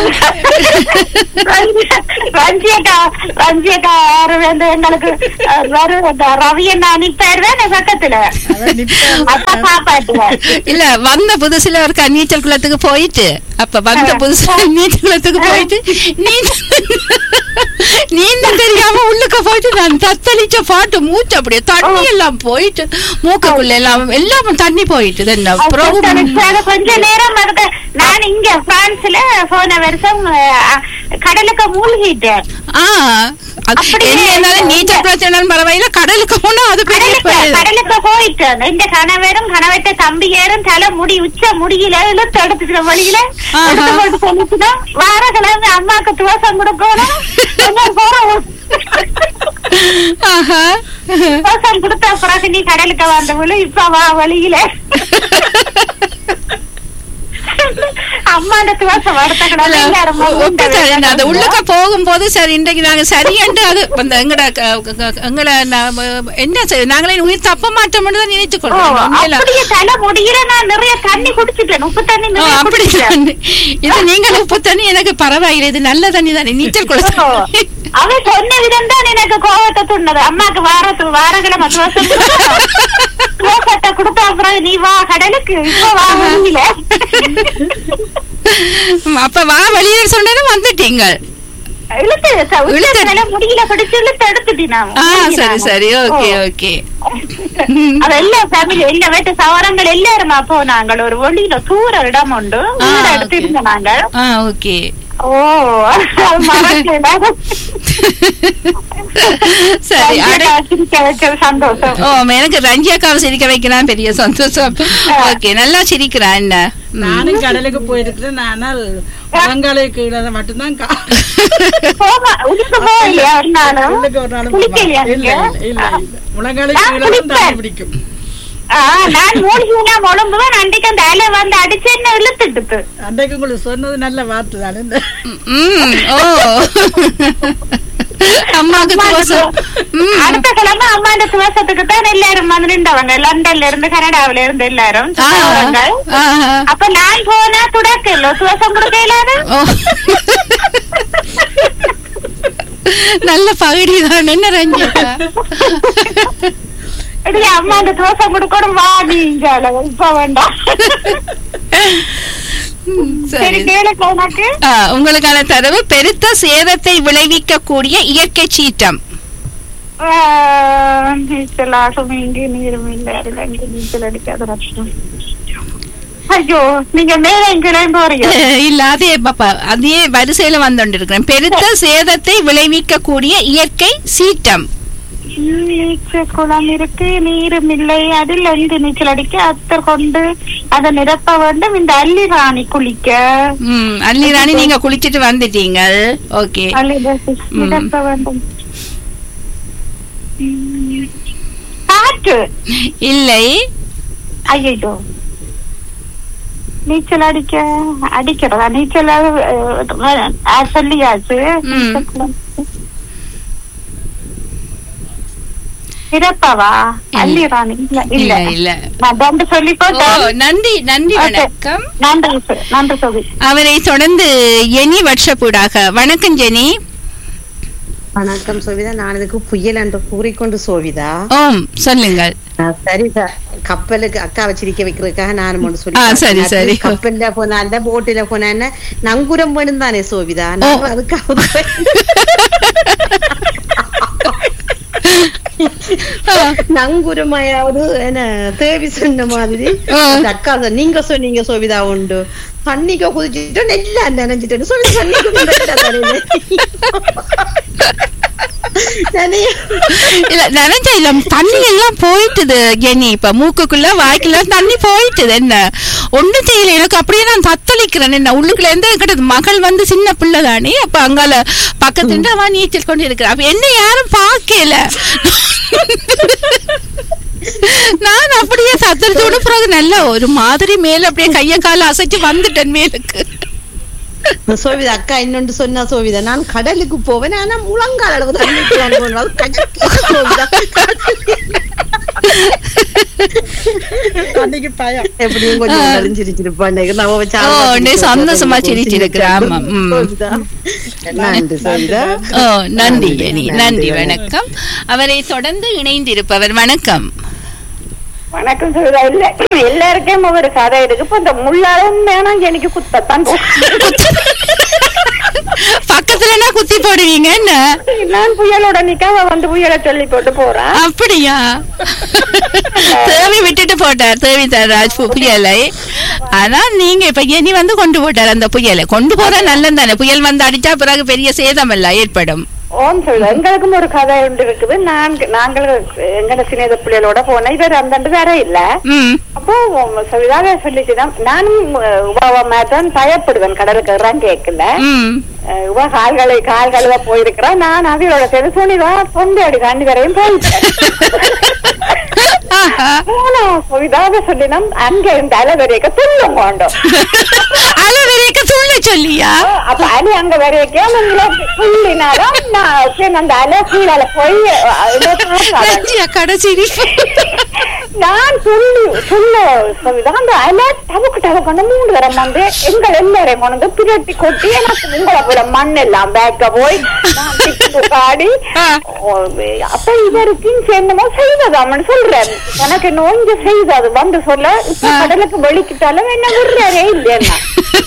ரஞ்சியக்கா ரஞ்சியக்கா யாரு வந்து எங்களுக்கு ரவி என்ன நிப்பாருவேன் பக்கத்துல அப்பா காப்பாற்றுவேன். இல்ல வந்த புதுசுல ஒரு நீச்சல் குளத்துக்கு போயிட்டு அப்ப வந்த புதுசுல நீச்சல் குளத்துக்கு போயிட்டு நீந்தல் தெரியாம உள்ளுக்க போயிட்டு நான் தத்தளிச்ச பாட்டு மூச்சு அப்படியே தண்ணி எல்லாம் போயிட்டு மூக்குக்குள்ள எல்லாம் எல்லாம் தண்ணி போயிட்டு கொஞ்ச நேரம் நான் இங்க பிரான்ஸ்ல போன வருஷம் கடலுக்கு மூழ்கிட்டேன். நீச்சல் பிரச்சனை பரவாயில்ல, கடலுக்கு போனா அது கடலுக்கு போயிட்டு இந்த கணவரும் கணவத்தை தம்பியரும் தலை முடி உச்ச முடியல இழுத்து எடுத்துக்கிற வழியில சொல்லிச்சுதான் வார கிழமை அம்மாக்கு துவசம் கொடுக்கணும் துவசம் கொடுத்த பிறகு நீ கடலுக்கு வந்தவளு இப்ப வா வழியில உள்ளுக்க போகும்போது சரி இன்றைக்கு நாங்க சரியண்டு அது எங்கட எங்களை என்ன நாங்களே உயிர் தப்ப மாட்டோம்னு தான் நினைச்சு கொள்றோம். தலை முடியல நான் நிறைய தண்ணி குடிச்சிட்டேன், உப்பு தண்ணி. அப்படி இது நீங்கள் உப்பு தண்ணி எனக்கு பரவாயில்லை, இது நல்ல தண்ணி தானே நீச்சல் குளம். அவன் சொன்ன விதம் தான் எனக்கு கோவத்தை துண்ணது. அம்மாக்கு வாரத்து வாரக்கிழமை தோசத்தை கொடுத்தா அப்புறம் நீ வா கடலுக்கு இப்ப வா வழியில அப்ப வா வழியில சொன்ன வந்துட்டீங்க முடியல படிச்சு இழுத்து எடுத்துட்டீங்க. சரி சரி ஓகே ஓகே. அதெல்லாம் ஃபேமிலி எல்லா வீட்டு சவரங்கள் எல்லாருமா போனாங்க. ஒரு ஒளியில தூர இடம் உண்டு எடுத்திருந்த நாங்க. ஓகே. ஓ சரி சந்தோஷம். ஓ எனக்கு ரஞ்சியக்காவை சிரிக்க வைக்கலாம் பெரிய சந்தோஷம். ஓகே நல்லா சிரிக்கிறா. என்ன நானும் கடலுக்கு போயிருக்கிறேன், ஆனால் முழங்காலுக்கு மட்டும்தான் முழங்காலுக்கு பிடிக்கும். நான் மூழ்கினா முழம்புவேன். அன்றைக்கு அந்த அலை வந்து அடிச்சு என்ன இழுத்துட்டு அன்றைக்கு உங்களுக்கு சொன்னது நல்ல வார்த்தை தானே. அடுத்த கிழமை அம்மா இந்த துவசத்துக்கு தான் எல்லாரும் வந்து நின்றவங்க. லண்டன்ல இருந்து கனடாவில இருந்து எல்லாரும். அப்ப நான் போனா துடக்க இல்ல துவசம் கொடுக்க இல்லாத நல்ல பகுதிதான். என்ன ரஞ்சிதா அம்மா அந்த தோசை கொடுக்கணும் வா நீங்க இப்ப வேண்டாம். உங்களுக்கான தரவு பெருத்த சேதத்தை விளைவிக்க கூடிய இயற்கை சீற்றம். நீச்சலாகும் இங்கு நீரும் இல்லை, நீச்சல் அடிக்காத ரத்தம். ஐயோ நீங்க மேல எங்க போறீங்க? இல்ல அதே பாப்பா அதே வரிசையில வந்து இருக்கிறேன். பெருத்த சேதத்தை விளைவிக்க கூடிய இயற்கை சீற்றம். நீச்சல் குளம் இருக்கு, நீரும் இல்லை, அதில் இருந்து நீச்சல் அடிக்க அத்தர் கொண்டு அதை நிரப்ப வேண்டும். இந்த அல்லி ராணி குளிக்க. ம் அல்லி ராணி நீங்க குளிச்சிட்டு வந்துட்டீங்க. ஓகே நிரப்ப வேண்டும். காற்று இல்லை. ஐயோ நீச்சல் அடிக்க அடிக்கிறதா? நீச்சல் சொல்லியாச்சு. நிரப்பவா? அல்லி ராணி இல்ல இல்ல. நான் சொல்லிக்கோ. நன்றி நன்றி வணக்கம். நன்றி நன்றி சோபி. அவரை தொடர்ந்து ஜெனி வாட்ஸ்அப்பூடாக. வணக்கம் ஜெனி. வணக்கம் சோவிதா. நான் இதுக்கு புயல் என்று கூறிக்கொண்டு சோவிதா. ஓம் சொல்லுங்கள். சரிதா கப்பலுக்கு அக்கா வச்சிருக்க வைக்கிறதுக்காக நானும் ஒன்று சொல்லி. சரி சரி. கப்பல்ல போனா போட்டில போனா நங்குரம் வேணும் தானே சோவிதா. அதுக்காக நங்குரமாயாவது என்ன தேவி சொன்ன மாதிரி அக்கா நீங்க சொன்னீங்க சோவிதா உண்டு. தண்ணிக்க குதிச்சுட்டு நெல்லா நினைஞ்சிட்டு சோவிதா நினைச்ச இல்ல தண்ணி எல்லாம் போயிட்டுது ஜெனி. இப்ப மூக்குக்குள்ள வாய்க்குள்ள தண்ணி போயிட்டுது. என்ன ஒண்ணு செய்யல எனக்கு அப்படியே நான் தத்தளிக்கிறேன். என்ன உள்ளுக்குள்ள இருந்து கிட்ட மகள் வந்து சின்ன பிள்ளை தானே. அப்ப அங்கால பக்கத்துல நீச்சல் கொண்டு இருக்கிறேன். அப்ப என்ன யாரும் பாக்கல. நான் அப்படியே தத்தளிச்சோட பிறகு நல்ல ஒரு மாதிரி மேல அப்படியே கைய கால அசைச்சு வந்துட்டேன் மேலுக்கு. சோவிதா அக்கா இன்னொன்று சொன்னா சோவிதா நான் கடலுக்கு போவேன், ஆனா முழங்கால் அளவு தண்ணி அன்னைக்கு பயம் எப்படியும் கொஞ்சம் சிரிச்சிருப்பான். சந்தோஷமா சிரிச்சிருக்கிறான். நன்றி ஜெனி, நன்றி, வணக்கம். அவரை தொடர்ந்து இணைந்திருப்பவர் வணக்கம். வணக்கம் சொல்லுதா. இல்ல எல்லாருக்கும் ஒரு கதை இருக்கு. இப்ப இந்த முள்ளாலும் வேணாம் எனக்கு குத்தத்தான் பக்கத்துல குத்தி போடுவீங்க. என்ன நான் புயலோட நிக்காம வந்து புயலை சொல்லி போட்டு போறேன். அப்படியா? தேவி விட்டுட்டு போட்டார் தேவி தராஜ் புயலை. ஆனா நீங்க இப்ப இனி வந்து கொண்டு போட்டார் அந்த புயலை. கொண்டு போற நல்லது தானே. புயல் வந்து அடிச்சா பிறகு பெரிய சேதம் இல்ல ஏற்படும். ஓம் சொல்ல எங்களுக்கும் ஒரு கதை ஒன்று இருக்குது. நான் நாங்கள் எங்கட சினேத பிள்ளைகளோட போனேன். இவர் அந்த வேற இல்ல. அப்போ இதாக சொல்லிச்சுதான் நானும் தான் பயப்படுவேன். கடலுக்கு இறான் கேட்கல. இவ கால்களை கால் கழுவ போயிருக்கிறான். நான் அவளோட சேர்ந்து சொன்னிதான் தொண்டை அடி தண்ணி வரையும் போயிட்டேன். இதாக சொல்லினோம் அங்க இருந்த அலவரைக்க துள்ளும் கொண்டோம். அலவரைக்க துள்ள சொல்லியா? அப்ப அலி அங்க வரைக்க துள்ளினாலும் அந்த அலை கீழால போய் கடைசி நான் சொல்லி சொல்ல அந்த அலை டவுக்கு டவுக்கு மூணு தரம் வந்து எங்கள் எல்லாரையும் கொண்டு பிரட்டி கொட்டி எனக்கு உங்களை போல மண் எல்லாம் பேக்க போய் காடி அப்ப இதற்கும் சேர்ந்தமோ செய்ததாமன்னு சொல்றேன். எனக்கு நோஞ்சு செய்தது வந்து சொல்ல இப்ப கடலுக்கு வெளிக்கிட்டாலும் என்ன விடுறாரே இல்லையா?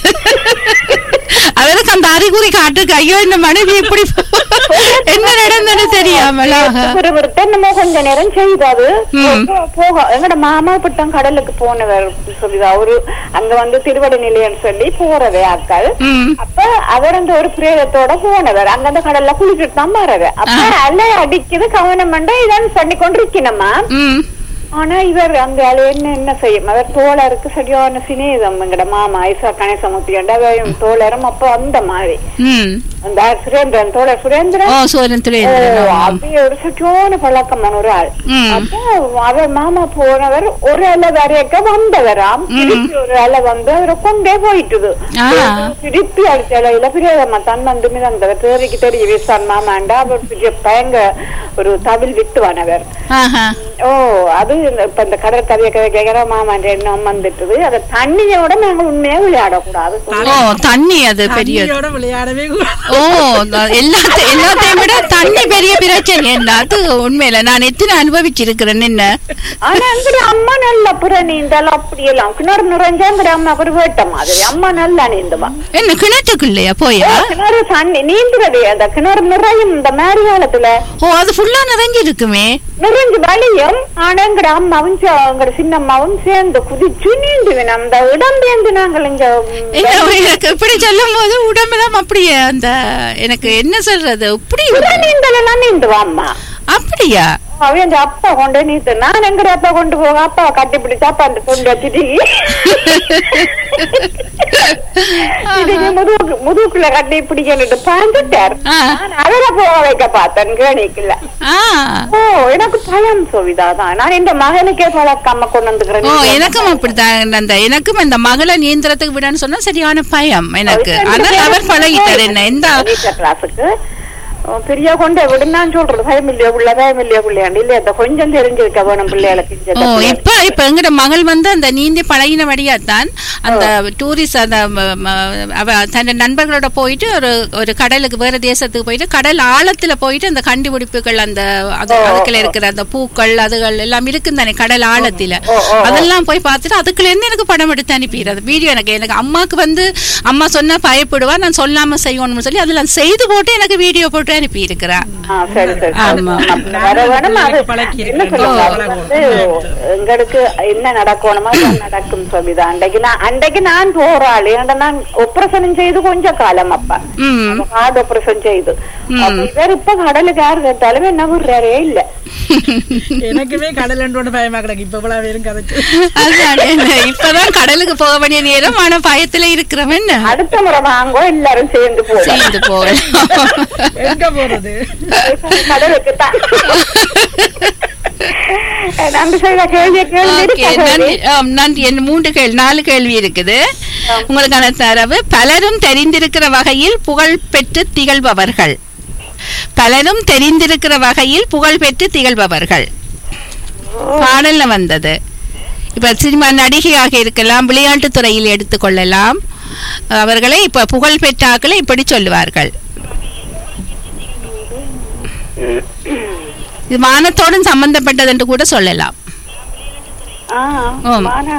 அவருக்கு அந்த அறிகுறி காட்டுக்கு ஐயோ இந்த மனைவி இப்படி என்ன நடந்தது தெரியாமல என்னமோ கொஞ்ச நேரம் செய்தாது போக எங்கட மாமா இப்படித்தான் கடலுக்கு போனவர் சொல்லிதா. ஒரு அங்க வந்து திருவடி நிலையன்னு சொல்லி போறவே ஆக்கள். அப்ப அவர் அந்த ஒரு பிரேதத்தோட போனவர் அங்க அந்த கடல்ல குளிச்சுட்டு தான் போறவர். அப்ப அலை அடிக்குது கவனம் பண்ண இதான் பண்ணி கொண்டு இருக்கணுமா. ஆனா இவர் அங்க என்ன என்ன செய்யும் அவர் தோழருக்கு சரியான சிநேதம். எங்கட மாமா ஐசா கணேசமூர்த்தி அவையும் தோழரும். அப்போ அந்த மாதிரி அந்த சுரேந்திரன் தோழர் சுரேந்திரன் அப்படியே ஒரு சரியான பழக்கமான ஒரு ஆள். அப்போ அவர் மாமா போனவர் ஒரு அலை வரையக்க வந்தவராம். திருப்பி ஒரு அலை வந்து அவரை கொண்டே போயிட்டுது. திருப்பி அடிச்ச அலையில பிரியமா தன் வந்து மிதந்தவர் தேவைக்கு தெரிய விசான் மாமாண்டா அவர் பெரிய பயங்க ஒரு தவில் விட்டுவானவர். ஓ அது இப்ப இந்த கடல் கதையை கதை கேட்கிற மாமான்ற எண்ணம் வந்துட்டுது. அது தண்ணியோட நாங்க உண்மையா விளையாடக்கூடாது. தண்ணி அது பெரிய விளையாடவே ஓ எல்லாத்தையும் எல்லாத்தையும் விட தண்ணி பெரிய பிரச்சனை. என்ன அது உண்மையில நான் எத்தனை அனுபவிச்சிருக்கிறேன். என்ன ஆனா எங்கட அம்மா நல்லா புற நீந்தாலும் அப்படியெல்லாம் கிணறு நிறைஞ்சா எங்கட அம்மா ஒரு வேட்ட மாதிரி அம்மா நல்லா நீந்துவா. என்ன கிணற்றுக்குள்ளையா போயா? கிணறு தண்ணி நீந்துறது அந்த கிணறு நிறையும் இந்த மாதிரி காலத்துல. ஓ அது ஃபுல்லா நிறைஞ்சிருக்குமே. நிறைஞ்சு வலியும். ஆனா எங்கட அம்மாவும் எங்கட சின்ன அம்மாவும் சேர்ந்து குதிச்சு நீந்துவேன். அந்த உடம்பேந்து நாங்கள் இங்க எனக்கு இப்படி சொல்லும் போது உடம்பெல்லாம் அப்படியே அந்த எனக்கு என்ன சொல்றது இப்படி நீந்தலாம் நீந்துவா அம்மா. அப்படியா? அவன் அந்த அப்பா கொண்டு நீத்து நான் எங்கட அப்பா கொண்டு போக அப்பா கட்டி பிடிச்சா அப்பா அந்த கொண்டு வச்சுட்டு முதுகு முதுகுல கட்டி பிடிக்கணுட்டு பாஞ்சுட்டார். அவரை போக வைக்க பார்த்தேன் கேணிக்கல. ஓ எனக்கு பயம் சோவிதாதான். நான் இந்த மகனுக்கே பழக்காம கொண்டு வந்துக்கிறேன். ஓ எனக்கும் அப்படித்தான். அந்த எனக்கும் அந்த மகளை நீந்திரத்துக்கு விடான்னு சொன்னா சரியான பயம் எனக்கு. ஆனா அவர் பழகிட்டார் என்ன எந்த கிளாஸுக்கு பெரிய கொண்டே விடுன்னு சொல்றது பயம் இல்லையா பிள்ளை பயம் இல்லையா பிள்ளையாண்டு இல்லையா கொஞ்சம் தெரிஞ்சிருக்க வேணும் பிள்ளைகளுக்கு. இப்ப இப்ப எங்கட மகள் வந்து அந்த நீந்தி பழகினபடியாத்தான் அந்த டூரிஸ்ட் அந்த தன் நண்பர்களோட போயிட்டு ஒரு ஒரு கடலுக்கு வேற தேசத்துக்கு போயிட்டு கடல் ஆழத்துல போயிட்டு அந்த கண்டுபிடிப்புகள் அந்த அதுக்குள்ள இருக்கிற அந்த பூக்கள் அதுகள் எல்லாம் இருக்கு தானே கடல் ஆழத்துல அதெல்லாம் போய் பார்த்துட்டு அதுக்குள்ள இருந்து எனக்கு படம் எடுத்து அனுப்பிடுறது வீடியோ. எனக்கு எனக்கு அம்மாக்கு வந்து அம்மா சொன்னா பயப்படுவா நான் சொல்லாம செய்யணும்னு சொல்லி அதுல செய்து போட்டு எனக்கு வீடியோ போட்டு அனுப்பி இருக்கிறா. எங்களுக்கு என்ன நடக்கணுமா நடக்கும் சோபிதா. அன்றைக்கு நான் அன்றைக்கு நான் போறாள் நான் ஆபரேஷன் செய்து கொஞ்ச காலம் அப்ப ஹார்ட் ஆபரேஷன் செய்து இவர் இப்ப கடலுக்கு யாரு கேட்டாலும் என்ன விடுறாரே இல்ல. எனக்குமே கடல் பயமா கிடக்கு. இப்ப வெறும் கதைக்கு இப்பதான் கடலுக்கு போக வேண்டிய நேரம் ஆனா பயத்துல இருக்கிறவன் அடுத்த முறை வாங்கோ எல்லாரும் சேர்ந்து போ சேர்ந்து போக போறது கடலுக்கு தான். நன்றி. என் மூன்று கேள்வி நாலு கேள்வி இருக்குது உங்களுக்கான தரவு. பலரும் தெரிந்திருக்கிற வகையில் புகழ் பெற்று திகழ்பவர்கள். பலரும் தெரிந்திருக்கிற வகையில் புகழ் பெற்று திகழ்பவர்கள் பாடல்ல வந்தது. இப்ப சினிமா நடிகையாக இருக்கலாம், விளையாட்டு துறையில் எடுத்துக்கொள்ளலாம். அவர்களை இப்ப புகழ் பெற்றாக்களை இப்படி சொல்லுவார்கள். இது வானத்தோடும் சம்பந்தப்பட்டது என்று கூட சொல்லலாம்.